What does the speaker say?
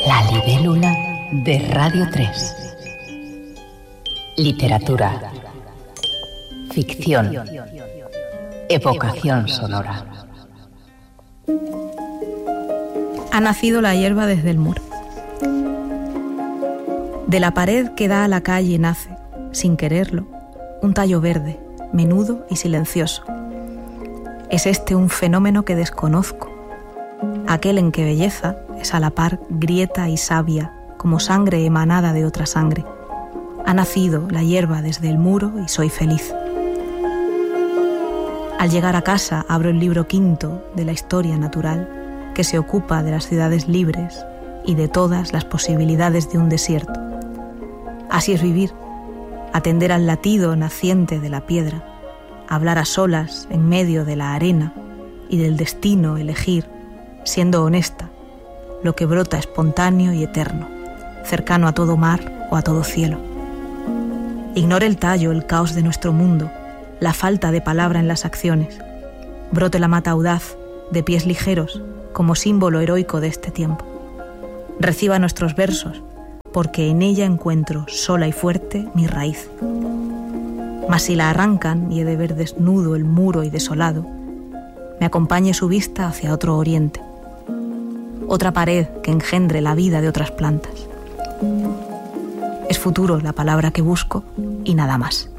La libélula de Radio 3. Literatura, ficción, evocación sonora. Ha nacido la hierba desde el muro. De la pared que da a la calle nace, sin quererlo, un tallo verde, menudo y silencioso. Es este un fenómeno que desconozco, aquel en que belleza es a la par grieta y savia, como sangre emanada de otra sangre. Ha nacido la hierba desde el muro y soy feliz. Al llegar a casa abro el libro quinto de la historia natural, que se ocupa de las ciudades libres y de todas las posibilidades de un desierto. Así es vivir, atender al latido naciente de la piedra, hablar a solas en medio de la arena y del destino elegir, siendo honesta, lo que brota espontáneo y eterno, cercano a todo mar o a todo cielo. Ignore el tallo, el caos de nuestro mundo, la falta de palabra en las acciones. Brote la mata audaz, de pies ligeros, como símbolo heroico de este tiempo. Reciba nuestros versos, porque en ella encuentro, sola y fuerte, mi raíz. Mas si la arrancan y he de ver desnudo el muro y desolado, me acompañe su vista hacia otro oriente, otra pared que engendre la vida de otras plantas. Es futuro la palabra que busco y nada más.